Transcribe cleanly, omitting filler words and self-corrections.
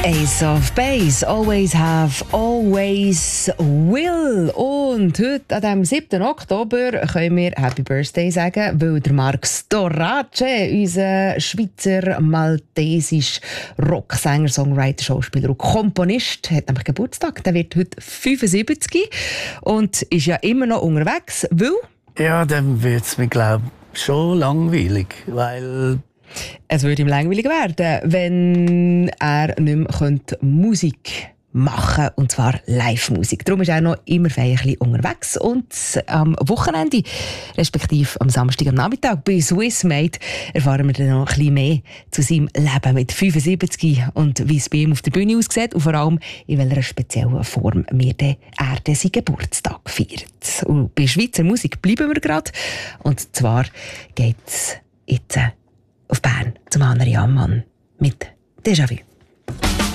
Ace of Base, always have, always will. Und heute, an dem 7. Oktober, können wir Happy Birthday sagen, weil der Marc Storace, unser Schweizer, maltesisch Rocksänger, Songwriter, Schauspieler und Komponist, hat nämlich Geburtstag. Der wird heute 75 und ist ja immer noch unterwegs, weil... Ja, dann wird es mir, glaube ich, schon langweilig, weil... Es würde ihm langweilig werden, wenn er nicht mehr Musik machen könnte, und zwar Live-Musik. Darum ist er noch immer ein bisschen unterwegs. Und am Wochenende, respektive am Samstag am Nachmittag bei Swiss Made, erfahren wir dann noch ein bisschen mehr zu seinem Leben mit 75 und wie es bei ihm auf der Bühne aussieht und vor allem, in welcher speziellen Form er seinen Geburtstag feiert. Und bei Schweizer Musik bleiben wir gerade. Und zwar geht es jetzt auf Bern zum Hanner Jammann mit Déjà-vu.